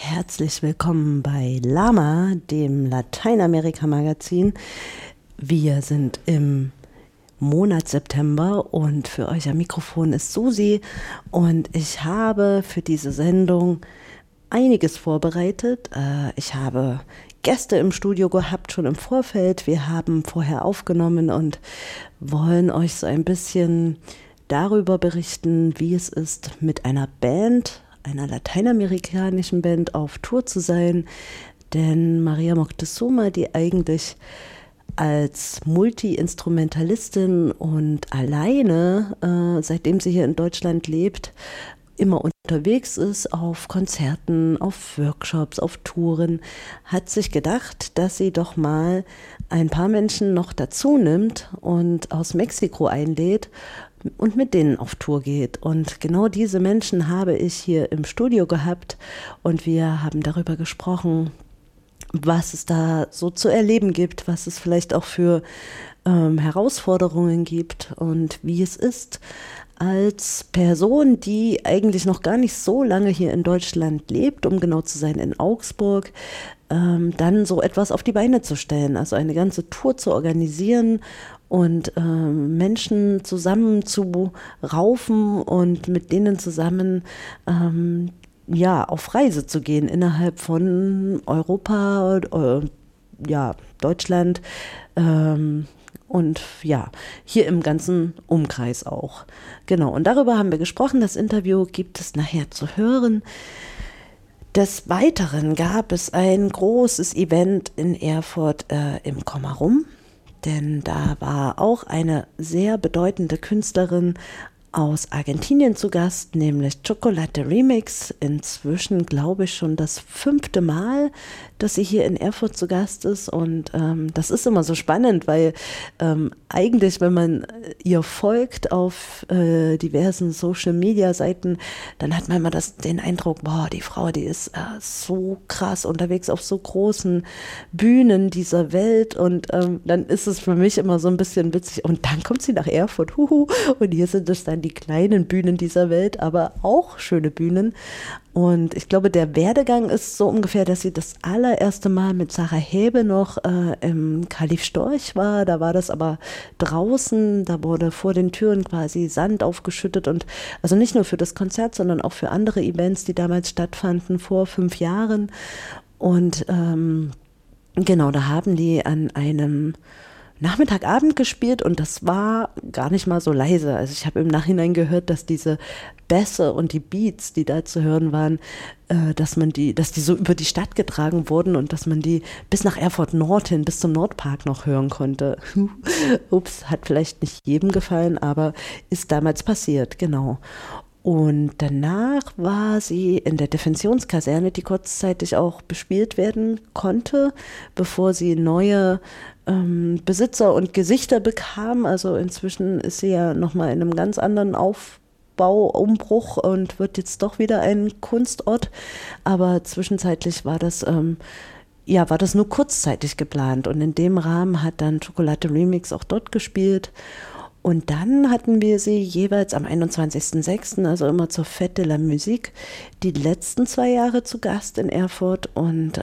Herzlich willkommen bei Lama, dem Lateinamerika-Magazin. Wir sind im Monat September und für euch am Mikrofon ist Susi und ich habe für diese Sendung einiges vorbereitet. Ich habe Gäste im Studio gehabt, schon im Vorfeld. Wir haben vorher aufgenommen und wollen euch so ein bisschen darüber berichten, wie es ist, mit einer Band, einer lateinamerikanischen Band auf Tour zu sein. Denn Maria Moctezuma, die eigentlich als Multi-Instrumentalistin und alleine, seitdem sie hier in Deutschland lebt, immer unterwegs ist auf Konzerten, auf Workshops, auf Touren, hat sich gedacht, dass sie doch mal ein paar Menschen noch dazu nimmt und aus Mexiko einlädt und mit denen auf Tour geht. Und genau diese Menschen habe ich hier im Studio gehabt und wir haben darüber gesprochen, was es da so zu erleben gibt, was es vielleicht auch für Herausforderungen gibt und wie es ist, als Person, die eigentlich noch gar nicht so lange hier in Deutschland lebt, um genau zu sein in Augsburg, dann so etwas auf die Beine zu stellen, also eine ganze Tour zu organisieren und Menschen zusammen zu raufen und mit denen zusammen auf Reise zu gehen innerhalb von Europa, Deutschland, und ja, hier im ganzen Umkreis auch. Genau, und darüber haben wir gesprochen. Das Interview gibt es nachher zu hören. Des Weiteren gab es ein großes Event in Erfurt im Kommerum, denn da war auch eine sehr bedeutende Künstlerin aus Argentinien zu Gast, nämlich Chocolate Remix. Inzwischen glaube ich schon das 5. Mal, dass sie hier in Erfurt zu Gast ist und das ist immer so spannend, weil eigentlich, wenn man ihr folgt auf diversen Social-Media-Seiten, dann hat man immer den Eindruck, boah, die Frau, die ist so krass unterwegs auf so großen Bühnen dieser Welt und dann ist es für mich immer so ein bisschen witzig und dann kommt sie nach Erfurt, und hier sind es dann die kleinen Bühnen dieser Welt, aber auch schöne Bühnen. Und ich glaube, der Werdegang ist so ungefähr, dass sie das allererste Mal mit Sarah Häbe noch im Kalif Storch war. Da war das aber draußen, da wurde vor den Türen quasi Sand aufgeschüttet und also nicht nur für das Konzert, sondern auch für andere Events, die damals stattfanden vor 5 Jahren. Und genau, da haben die an einem Nachmittagabend gespielt und das war gar nicht mal so leise. Also ich habe im Nachhinein gehört, dass diese Bässe und die Beats, die da zu hören waren, dass die so über die Stadt getragen wurden und dass man die bis nach Erfurt Nord hin, bis zum Nordpark noch hören konnte. Ups, hat vielleicht nicht jedem gefallen, aber ist damals passiert, genau. Und danach war sie in der Defensionskaserne, die kurzzeitig auch bespielt werden konnte, bevor sie neue Besitzer und Gesichter bekam. Also inzwischen ist sie ja nochmal in einem ganz anderen Aufbauumbruch und wird jetzt doch wieder ein Kunstort. Aber zwischenzeitlich war das nur kurzzeitig geplant. Und in dem Rahmen hat dann Chocolate Remix auch dort gespielt. Und dann hatten wir sie jeweils am 21.06., also immer zur Fête de la Musique, die letzten 2 Jahre zu Gast in Erfurt und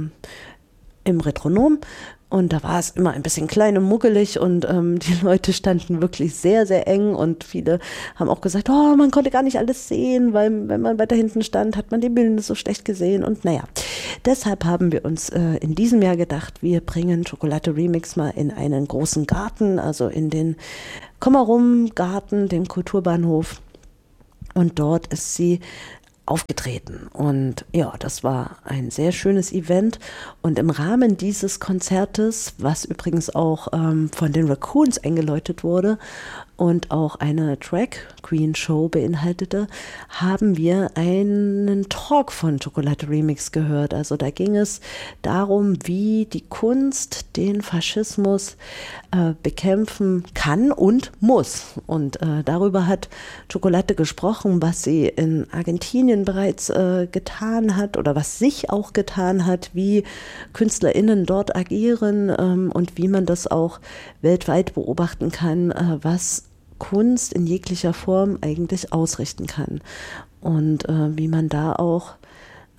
im Retronom. Und da war es immer ein bisschen klein und muggelig und die Leute standen wirklich sehr, sehr eng und viele haben auch gesagt, oh, man konnte gar nicht alles sehen, weil wenn man weiter hinten stand, hat man die Bühne so schlecht gesehen und naja. Deshalb haben wir uns in diesem Jahr gedacht, wir bringen Chocolate Remix mal in einen großen Garten, also in den Kommerum-Garten, dem Kulturbahnhof und dort ist sie aufgetreten und ja, das war ein sehr schönes Event und im Rahmen dieses Konzertes, was übrigens auch von den Raccoons eingeläutet wurde und auch eine Drag Queen Show beinhaltete, haben wir einen Talk von Chocolate Remix gehört. Also da ging es darum, wie die Kunst den Faschismus bekämpfen kann und muss. Und darüber hat Chocolate gesprochen, was sie in Argentinien bereits getan hat oder was sich auch getan hat, wie KünstlerInnen dort agieren und wie man das auch weltweit beobachten kann, was Kunst in jeglicher Form eigentlich ausrichten kann und wie man da auch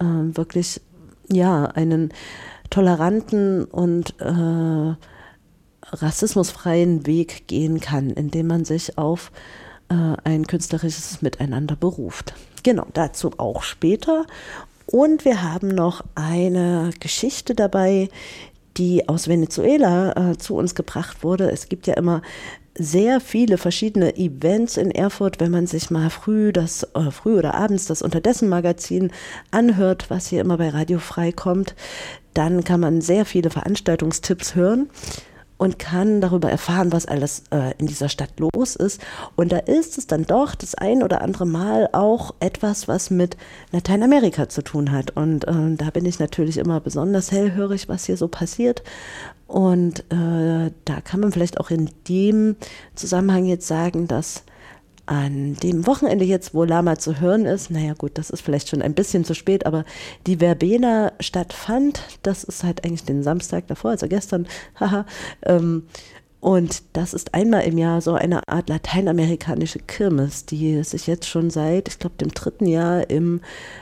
wirklich ja einen toleranten und rassismusfreien Weg gehen kann, indem man sich auf ein künstlerisches Miteinander beruft. Genau, dazu auch später. Und wir haben noch eine Geschichte dabei, die aus Venezuela zu uns gebracht wurde. Es gibt ja immer sehr viele verschiedene Events in Erfurt, wenn man sich mal früh oder abends das Unterdessen-Magazin anhört, was hier immer bei Radio Frei kommt, dann kann man sehr viele Veranstaltungstipps hören und kann darüber erfahren, was alles in dieser Stadt los ist. Und da ist es dann doch das ein oder andere Mal auch etwas, was mit Lateinamerika zu tun hat. Und da bin ich natürlich immer besonders hellhörig, was hier so passiert. Und da kann man vielleicht auch in dem Zusammenhang jetzt sagen, dass an dem Wochenende jetzt, wo Lama zu hören ist, naja gut, das ist vielleicht schon ein bisschen zu spät, aber die Verbena stattfand, das ist halt eigentlich den Samstag davor, also gestern, haha, und das ist einmal im Jahr so eine Art lateinamerikanische Kirmes, die sich jetzt schon seit, ich glaube, dem 3. Jahr im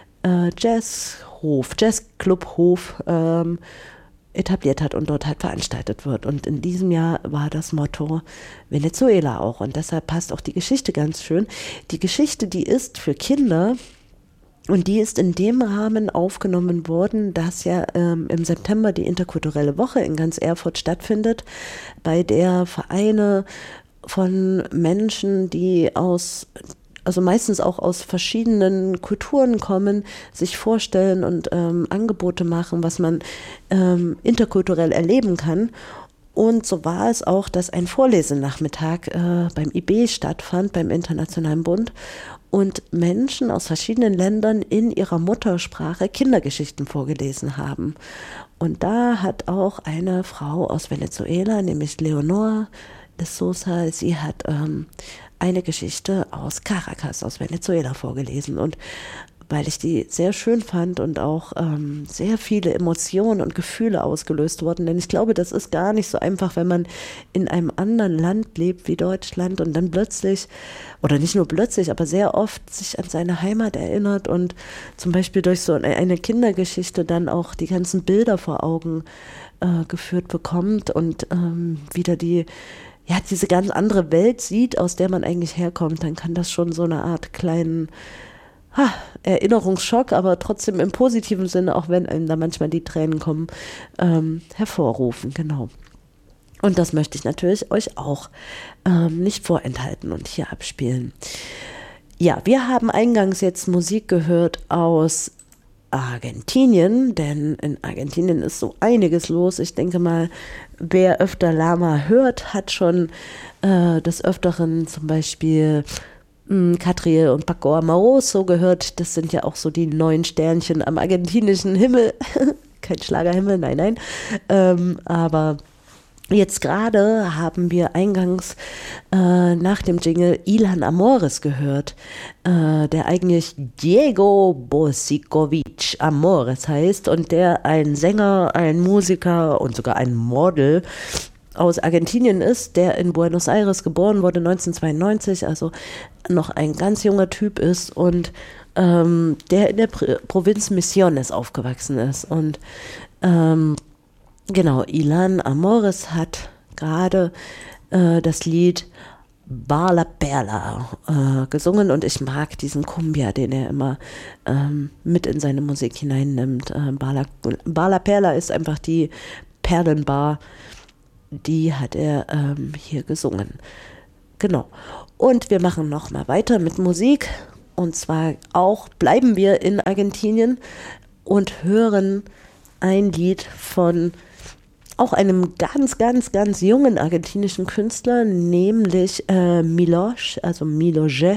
Jazzclubhof etabliert hat und dort halt veranstaltet wird. Und in diesem Jahr war das Motto Venezuela auch. Und deshalb passt auch die Geschichte ganz schön. Die Geschichte, die ist für Kinder und die ist in dem Rahmen aufgenommen worden, dass ja im September die interkulturelle Woche in ganz Erfurt stattfindet, bei der Vereine von Menschen, die also meistens auch aus verschiedenen Kulturen kommen, sich vorstellen und Angebote machen, was man interkulturell erleben kann. Und so war es auch, dass ein Vorlesenachmittag beim IB stattfand, beim Internationalen Bund, und Menschen aus verschiedenen Ländern in ihrer Muttersprache Kindergeschichten vorgelesen haben. Und da hat auch eine Frau aus Venezuela, nämlich Leonor de Sosa, sie hat eine Geschichte aus Caracas, aus Venezuela vorgelesen. Und weil ich die sehr schön fand und auch sehr viele Emotionen und Gefühle ausgelöst wurden. Denn ich glaube, das ist gar nicht so einfach, wenn man in einem anderen Land lebt wie Deutschland und dann plötzlich, oder nicht nur plötzlich, aber sehr oft sich an seine Heimat erinnert und zum Beispiel durch so eine Kindergeschichte dann auch die ganzen Bilder vor Augen geführt bekommt und wieder diese ganz andere Welt sieht, aus der man eigentlich herkommt, dann kann das schon so eine Art kleinen Erinnerungsschock, aber trotzdem im positiven Sinne, auch wenn einem da manchmal die Tränen kommen, hervorrufen, genau. Und das möchte ich natürlich euch auch nicht vorenthalten und hier abspielen. Ja, wir haben eingangs jetzt Musik gehört aus Argentinien, denn in Argentinien ist so einiges los. Ich denke mal, wer öfter Lama hört, hat schon des Öfteren zum Beispiel Catriel und Paco Amoroso gehört. Das sind ja auch so die neuen Sternchen am argentinischen Himmel. Kein Schlagerhimmel, nein. Aber jetzt gerade haben wir eingangs nach dem Jingle Ilan Amores gehört, der eigentlich Diego Bosicovic Amores heißt und der ein Sänger, ein Musiker und sogar ein Model aus Argentinien ist, der in Buenos Aires geboren wurde 1992, also noch ein ganz junger Typ ist und der in der Provinz Misiones aufgewachsen ist. Und genau, Ilan Amores hat gerade das Lied Bala Perla gesungen und ich mag diesen Cumbia, den er immer mit in seine Musik hineinnimmt. Bala Perla ist einfach die Perlenbar, die hat er hier gesungen. Genau. Und wir machen nochmal weiter mit Musik. Und zwar bleiben wir in Argentinien und hören ein Lied von auch einem ganz, ganz, ganz jungen argentinischen Künstler, nämlich Milosh, also Miloje.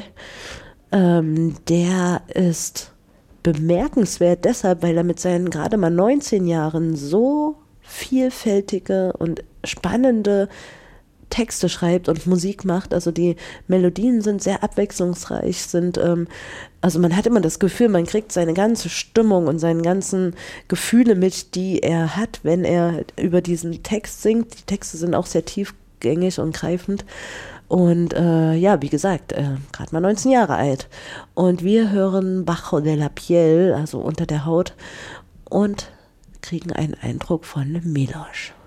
Der ist bemerkenswert deshalb, weil er mit seinen gerade mal 19 Jahren so vielfältige und spannende Texte schreibt und Musik macht. Also die Melodien sind sehr abwechslungsreich, also man hat immer das Gefühl, man kriegt seine ganze Stimmung und seine ganzen Gefühle mit, die er hat, wenn er über diesen Text singt. Die Texte sind auch sehr tiefgängig und greifend. Und ja, wie gesagt, gerade mal 19 Jahre alt. Und wir hören Bajo de la Piel, also unter der Haut, und kriegen einen Eindruck von Miloš.